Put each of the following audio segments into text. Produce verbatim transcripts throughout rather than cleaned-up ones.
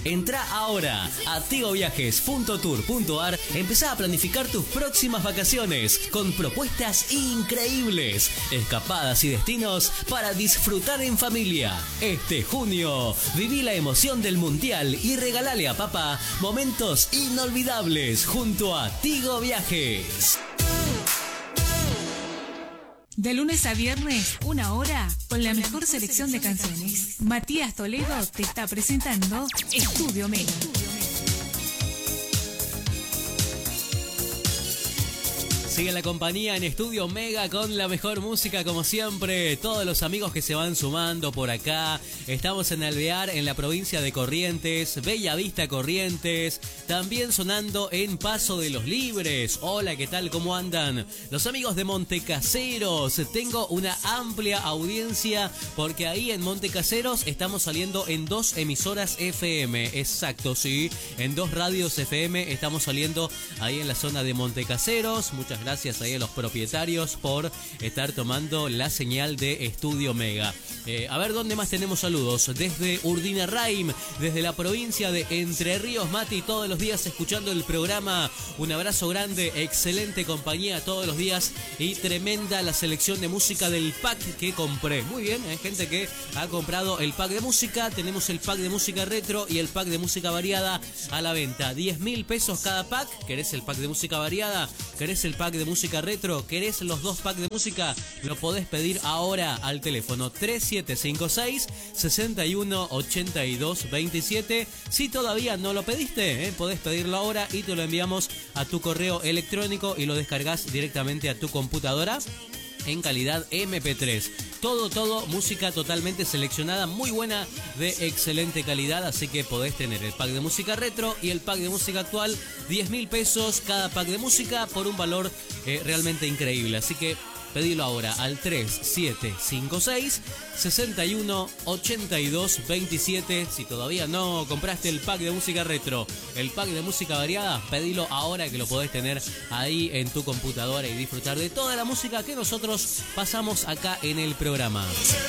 Entrá ahora a tigoviajes punto tour punto ar, empezá a planificar tus próximas vacaciones con propuestas increíbles, escapadas y destinos para disfrutar en familia. Este junio, viví la emoción del Mundial y regalale a papá momentos inolvidables junto a Tigo Viajes. De lunes a viernes, una hora, con la mejor selección de canciones. Matías Toledo te está presentando Estudio Mega. Sigue la compañía en Estudio Mega con la mejor música como siempre. Todos los amigos que se van sumando por acá. Estamos en Alvear, en la provincia de Corrientes, Bella Vista, Corrientes. También sonando en Paso de los Libres. Hola, ¿qué tal? ¿Cómo andan? Los amigos de Montecaseros. Tengo una amplia audiencia porque ahí en Montecaseros estamos saliendo en dos emisoras F M. Exacto, sí. En dos radios F M estamos saliendo ahí en la zona de Montecaseros. Muchas gracias. Gracias ahí a los propietarios por estar tomando la señal de Estudio Mega. Eh, a ver, ¿dónde más tenemos saludos? Desde Urdinarraim, desde la provincia de Entre Ríos, Mati, todos los días escuchando el programa. Un abrazo grande, excelente compañía todos los días y tremenda la selección de música del pack que compré. Muy bien, hay gente que ha comprado el pack de música. Tenemos el pack de música retro y el pack de música variada a la venta. diez mil pesos cada pack. ¿Querés el pack de música variada? ¿Querés el pack de música retro? ¿Querés los dos packs de música? Lo podés pedir ahora al teléfono tres siete cinco seis, seis uno ocho dos dos siete. Si todavía no lo pediste, ¿eh? podés pedirlo ahora y te lo enviamos a tu correo electrónico y lo descargas directamente a tu computadora en calidad eme pe tres. Todo, todo, música totalmente seleccionada, muy buena, de excelente calidad, así que podés tener el pack de música retro y el pack de música actual, diez mil pesos cada pack de música por un valor eh, realmente increíble, así que pedilo ahora al tres siete cinco seis, seis uno ocho dos dos siete. Si todavía no compraste el pack de música retro, el pack de música variada, pedilo ahora que lo podés tener ahí en tu computadora y disfrutar de toda la música que nosotros pasamos acá en el programa.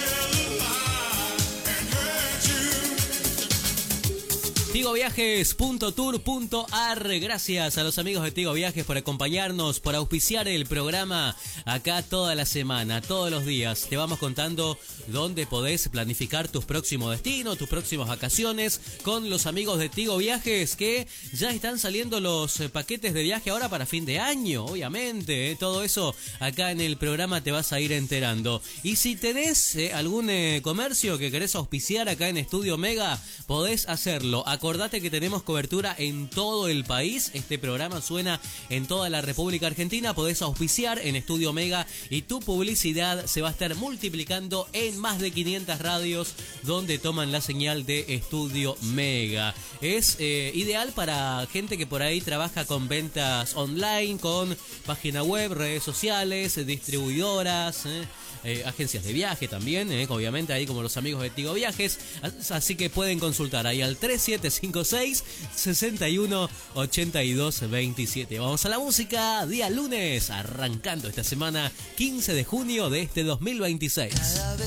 tigoviajes punto tour punto ar. Gracias a los amigos de Tigo Viajes por acompañarnos, por auspiciar el programa acá toda la semana, todos los días. Te vamos contando dónde podés planificar tus próximos destinos, tus próximas vacaciones con los amigos de Tigo Viajes, que ya están saliendo los paquetes de viaje ahora para fin de año, obviamente. ¿eh? Todo eso acá en el programa te vas a ir enterando. Y si tenés eh, algún eh, comercio que querés auspiciar acá en Estudio Mega, podés hacerlo. Acordate que tenemos cobertura en todo el país. Este programa suena en toda la República Argentina. Podés auspiciar en Estudio Mega y tu publicidad se va a estar multiplicando en más de quinientas radios donde toman la señal de Estudio Mega. Es eh, ideal para gente que por ahí trabaja con ventas online, con página web, redes sociales, distribuidoras, eh. Eh, agencias de viaje también, eh, obviamente ahí como los amigos de Tigo Viajes, así que pueden consultar ahí al tres siete cinco seis, seis uno ocho dos dos siete. Vamos a la música, día lunes, arrancando esta semana quince de junio de este dos mil veintiséis. Cada vez